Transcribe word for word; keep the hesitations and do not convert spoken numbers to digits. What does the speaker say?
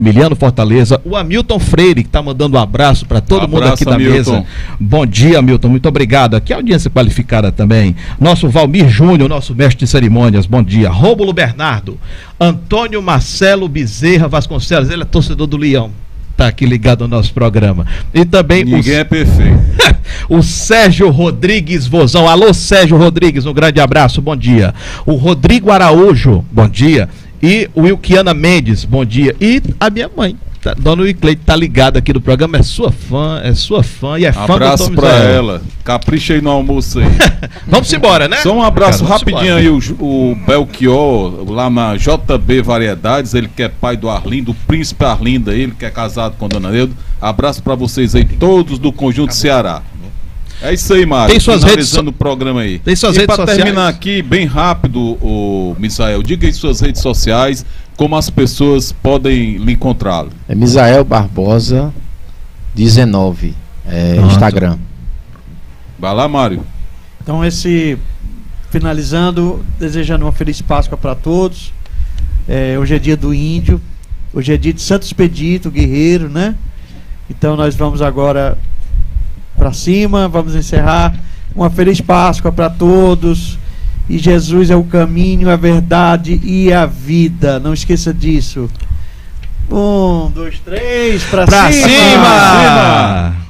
Emiliano Fortaleza, o Hamilton Freire, que está mandando um abraço para todo abraço, mundo aqui da Hamilton. Mesa. Bom dia, Hamilton, muito obrigado. Aqui é a audiência qualificada também. Nosso Valmir Júnior, nosso mestre de cerimônias, bom dia. Rômulo Bernardo, Antônio Marcelo Bezerra Vasconcelos, ele é torcedor do Leão, está aqui ligado ao nosso programa. E também ninguém o... é perfeito. O Sérgio Rodrigues Vozão, alô Sérgio Rodrigues, um grande abraço, bom dia. O Rodrigo Araújo, bom dia. E o Wilkiana Mendes, bom dia. E a minha mãe, tá, Dona Wicleide, tá ligada aqui no programa, é sua fã, é sua fã e é fã abraço do Tom pra Misael. ela, capricha aí no almoço aí. Vamos embora, né? Só um abraço Cara, rapidinho aí, o, o Belchior, lá na J B Variedades, ele que é pai do Arlindo, o príncipe Arlindo, ele que é casado com a Dona Neuda. Abraço pra vocês aí, todos do Conjunto Ceará. É isso aí, Mário. Tem suas redes so... o programa aí. Tem suas e redes pra sociais. terminar aqui, bem rápido, o Misael, diga aí suas redes sociais, como as pessoas podem lhe encontrá-lo. É Misael Barbosa dezenove, é, Instagram. Vai lá, Mário. Então, esse finalizando, desejando uma feliz Páscoa para todos. É, hoje é dia do índio, hoje é dia de Santo Expedito, guerreiro, né? Então nós vamos agora para cima, vamos encerrar. Uma feliz Páscoa para todos. E Jesus é o caminho, a verdade e a vida. Não esqueça disso. Um, dois, três, para cima! Pra cima!